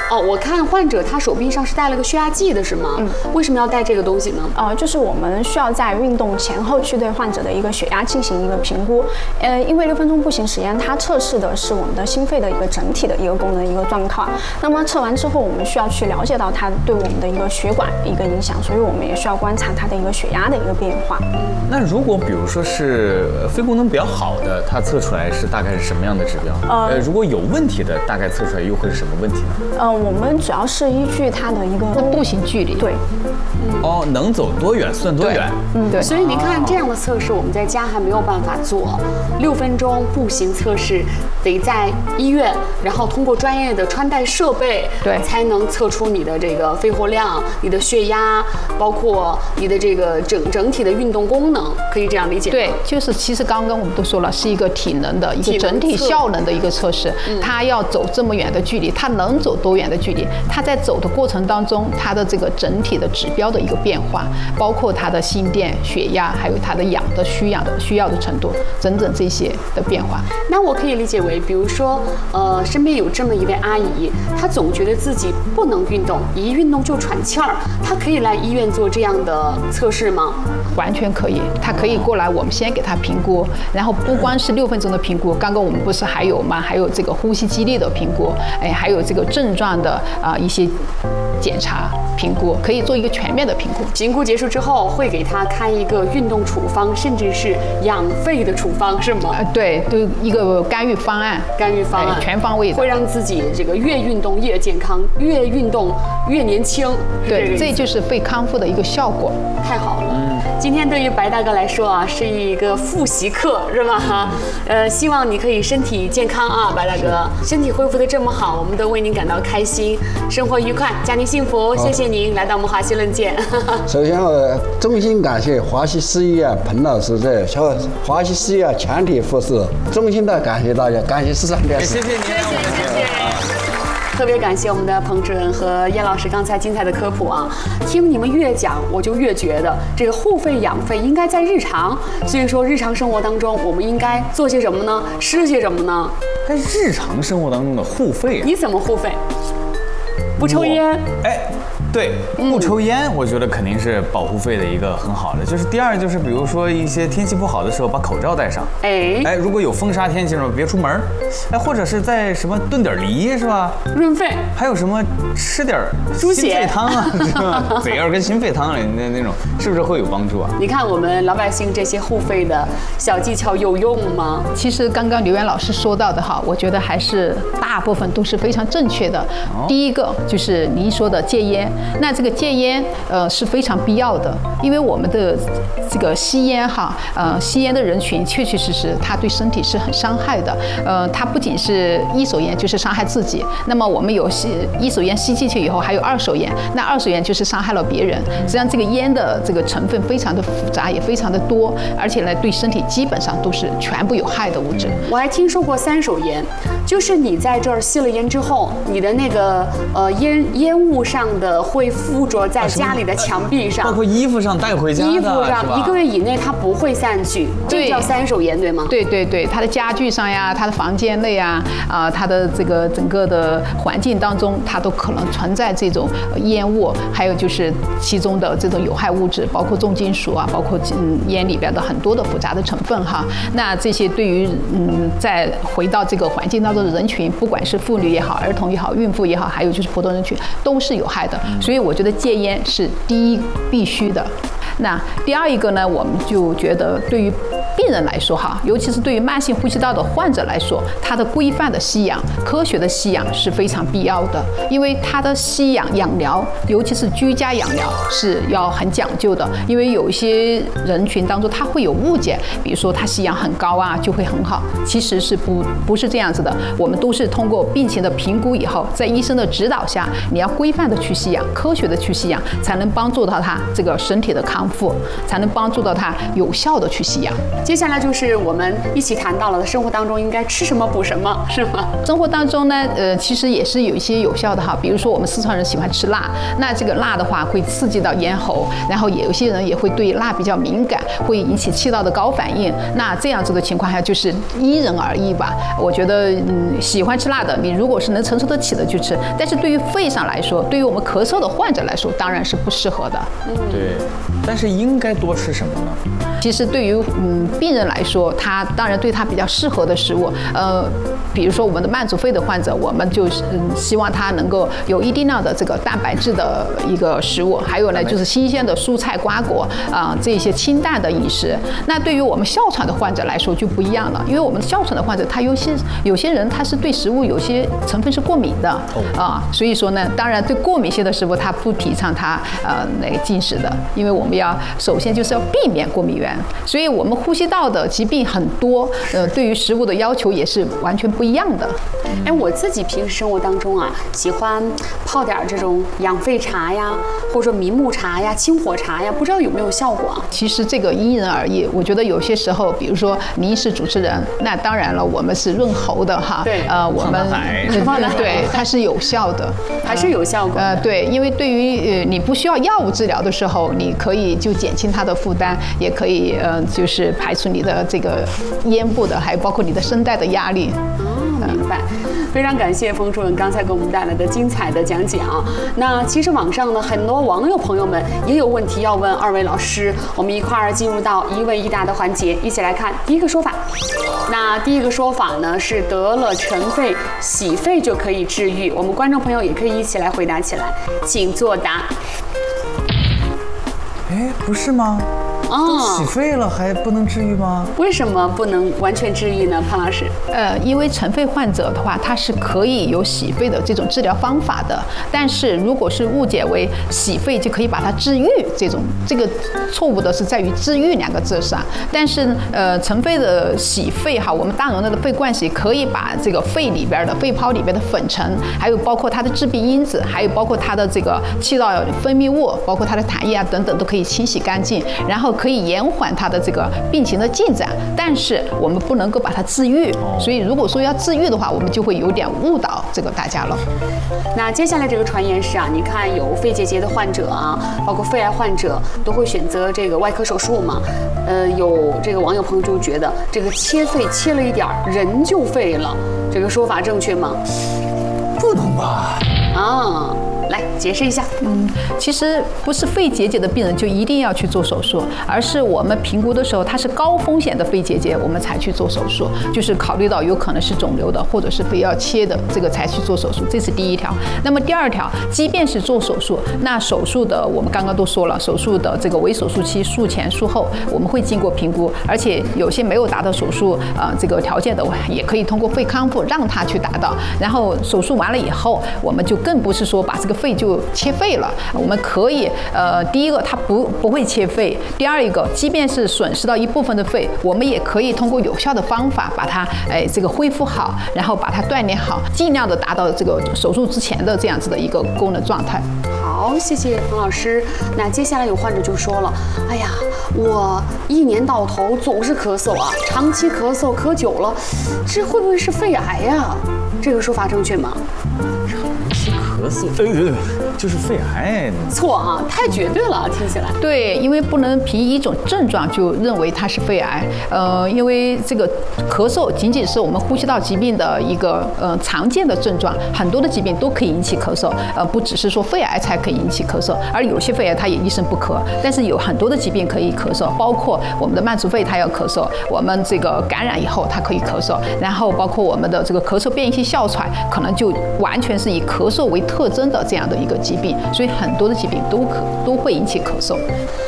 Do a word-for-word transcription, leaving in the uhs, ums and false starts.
哦，我看患者他手臂上是带了个血压计的，是吗？嗯。为什么要带这个东西呢？ 呃，就是我们需要在运动前后去对患者的一个血压进行一个评估。呃，因为六分钟步行实验它测试的是我们的心肺的一个整体的一个功能一个状况。那么测完之后，我们需要去了解到它对我们的一个血管一个影响，所以我们也需要观察它的一个血压的一个变化。 那如果比如说是肺功能比较好的，它测出来是大概是什么样的指标？呃，如果有问题的，大概测出来又会是什么问题呢？ 呃，我们主要是依据它的一个步行距离。 对。 哦，能走多远算多远。 嗯，对。所以您看这样的测试，我们在家还没有办法做。六分钟步行测试得在医院，然后通过专业的穿戴设备， 对， 才能测出你的这个肺活量、你的血压，包括你的这个整整体的运动功能，可以这样理解吗？ 对，就是其实刚刚我们都说了，是一个体能的一个整体效能的一个测试。嗯，他要走这么远的距离，他能走多远的距离？他在走的过程当中，他的这个整体的指标的一个变化，包括他的心电、血压，还有他的氧的需氧需要的程度，整整这些的变化。 那我可以理解为，比如说，呃，身边有这么一位阿姨，她总觉得自己不能运动，一运动就喘气儿，她可以来医院做这样的测试吗？ 完全可以，她可以过来，我们先给她评估，然后不光是六分钟的评估，刚刚我们不是还有吗？还有这个呼吸肌力的评估，哎，还有这个症状的啊、呃、一些检查评估，可以做一个全面的评估。 评估结束之后，会给她开一个运动处方，甚至是养肺的处方，是吗？ 呃，对，都一个干预方案， 干预方案全方位的， 会让自己这个越运动越健康，越运动越年轻。 对，这就是肺康复的一个效果。 太好了，嗯，今天对于白大哥来说啊，是一个复习课，是吧？哈，呃，希望你可以身体健康啊，白大哥，身体恢复的这么好，我们都为您感到开心，生活愉快，家庭幸福。谢谢您来到我们华西论剑。 首先我衷心感谢华西市医院彭老师在小华西市医院全体护士，衷心的感谢大家，感谢市场电视， 谢谢您， 谢谢谢谢。特别感谢我们的彭主任和燕老师刚才精彩的科普啊！听你们越讲，我就越觉得这个护肺养肺应该在日常。所以说，日常生活当中我们应该做些什么呢？吃些什么呢？ 在日常生活当中的护肺， 你怎么护肺？不抽烟？ 哎。对，不抽烟，我觉得肯定是保护肺的一个很好的。就是第二，就是比如说一些天气不好的时候，把口罩戴上。哎哎，如果有风沙天气什么，别出门。哎，或者是在什么炖点梨是吧？ 润肺。还有什么吃点猪血心肺汤啊，是吧？嘴儿跟心肺汤里那那种，是不是会有帮助啊？ 你看我们老百姓这些护肺的小技巧有用吗？ 其实刚刚刘源老师说到的哈，我觉得还是大部分都是非常正确的。哦、第一个就是您说的戒烟。那这个戒烟，呃是非常必要的，因为我们的这个吸烟哈，呃吸烟的人群确确实实，它对身体是很伤害的。呃，它不仅是一手烟，就是伤害自己。那么我们有吸一手烟吸进去以后，还有二手烟，那二手烟就是伤害了别人。实际上，这个烟的这个成分非常的复杂，也非常的多，而且呢，对身体基本上都是全部有害的物质。 我还听说过三手烟，就是你在这儿吸了烟之后，你的那个呃烟烟雾上的。会附着在家里的墙壁上， 包括衣服上带回家的， 衣服上一个月以内它不会散去，这叫三手烟，对吗？ 对对对，它的家具上呀，它的房间内呀，啊、呃，它的这个整个的环境当中，它都可能存在这种烟雾，还有就是其中的这种有害物质，包括重金属啊，包括嗯烟里边的很多的复杂的成分哈。那这些对于嗯再回到这个环境当中的人群，不管是妇女也好，儿童也好，孕妇也好，还有就是普通人群，都是有害的。所以我觉得戒烟是第一必须的。那第二一个呢，我们就觉得对于病人来说哈，尤其是对于慢性呼吸道的患者来说，他的规范的吸氧、科学的吸氧是非常必要的，因为他的吸氧氧疗，尤其是居家氧疗是要很讲究的。因为有一些人群当中他会有误解，比如说他吸氧很高啊就会很好，其实是不不是这样子的。我们都是通过病情的评估以后，在医生的指导下，你要规范的去吸氧，科学的去吸氧，才能帮助到他这个身体的康复，才能帮助到他有效的去吸氧。 接下来就是我们一起谈到了生活当中应该吃什么补什么，是吗？ 生活当中呢，呃，其实也是有一些有效的哈，比如说我们四川人喜欢吃辣，那这个辣的话会刺激到咽喉，然后也有些人也会对辣比较敏感，会引起气道的高反应。那这样子的情况下，就是因人而异吧。我觉得，嗯，喜欢吃辣的，你如果是能承受得起的就吃，但是对于肺上来说，对于我们咳嗽的患者来说，当然是不适合的。 嗯，对。但是应该多吃什么呢？ 其实对于嗯病人来说，他当然对他比较适合的食物，呃，比如说我们的慢阻肺的患者，我们就是嗯希望他能够有一定量的这个蛋白质的一个食物，还有呢就是新鲜的蔬菜瓜果啊、呃、这些清淡的饮食。那对于我们哮喘的患者来说就不一样了，因为我们哮喘的患者他有些有些人他是对食物有些成分是过敏的啊、呃，所以说呢，当然对过敏性的食物他不提倡他呃那个进食的，因为我们要首先就是要避免过敏源。所以我们呼吸道的疾病很多，呃，对于食物的要求也是完全不一样的。 哎，我自己平时生活当中啊，喜欢泡点这种养肺茶呀，或者说明目茶呀、清火茶呀，不知道有没有效果啊？ 其实这个因人而异，我觉得有些时候，比如说您是主持人，那当然了，我们是润喉的哈， 对， 呃，我们对它是有效的， 还是有效果的。 呃，对，因为对于呃你不需要药物治疗的时候，你可以就减轻它的负担，也可以呃就是排除你的这个咽部的，还有包括你的声带的压力。 哦，明白。非常感谢冯主任刚才给我们带来的精彩的讲解啊。那其实网上呢，很多网友朋友们也有问题要问二位老师，我们一块儿进入到一问一答的环节，一起来看第一个说法。那第一个说法呢是得了尘肺洗肺就可以治愈，我们观众朋友也可以一起来回答起来，请作答。 哎，不是吗？都洗肺了还不能治愈吗？ 为什么不能完全治愈呢，潘老师？ 呃，因为尘肺患者的话，他是可以有洗肺的这种治疗方法的。但是如果是误解为洗肺就可以把它治愈，这种这个错误的是在于“治愈”两个字上。但是呃，尘肺的洗肺哈，我们大容量的肺灌洗可以把这个肺里边的肺泡里边的粉尘，还有包括它的致病因子，还有包括它的这个气道分泌物，包括它的痰液啊等等，都可以清洗干净，然后可以延缓它的这个病情的进展，但是我们不能够把它治愈。所以如果说要治愈的话，我们就会有点误导这个大家了。 那接下来这个传言是啊，你看有肺结节的患者啊，包括肺癌患者都会选择这个外科手术嘛。呃，有这个网友朋友就觉得这个切肺切了一点人就废了，这个说法正确吗？ 不能吧？ 啊。来解释一下。 嗯，其实不是肺结节的病人就一定要去做手术，而是我们评估的时候，它是高风险的肺结节，我们才去做手术，就是考虑到有可能是肿瘤的，或者是非要切的，这个才去做手术，这是第一条。那么第二条，即便是做手术，那手术的我们刚刚都说了，手术的这个微手术期术前术后，我们会经过评估，而且有些没有达到手术啊、呃、这个条件的，也可以通过肺康复让他去达到。然后手术完了以后，我们就更不是说把这个肺就切肺了，我们可以呃，第一个它不不会切肺，第二一个，即便是损失到一部分的肺，我们也可以通过有效的方法把它哎这个恢复好，然后把它锻炼好，尽量的达到这个手术之前的这样子的一个功能状态。 好，谢谢冯老师。那接下来有患者就说了，哎呀，我一年到头总是咳嗽啊，长期咳嗽咳久了，这会不会是肺癌呀？这个说法正确吗？ 咳嗽，呃，就是肺癌。 错啊，太绝对了，听起来。 对，因为不能凭一种症状就认为它是肺癌。呃，因为这个咳嗽仅仅是我们呼吸道疾病的一个呃常见的症状，很多的疾病都可以引起咳嗽，呃，不只是说肺癌才可以引起咳嗽，而有些肺癌它也一声不咳，但是有很多的疾病可以咳嗽，包括我们的慢阻肺它要咳嗽，我们这个感染以后它可以咳嗽，然后包括我们的这个咳嗽变异性哮喘，可能就完全是以咳嗽为特征的这样的一个疾病，所以很多的疾病都可都会引起咳嗽。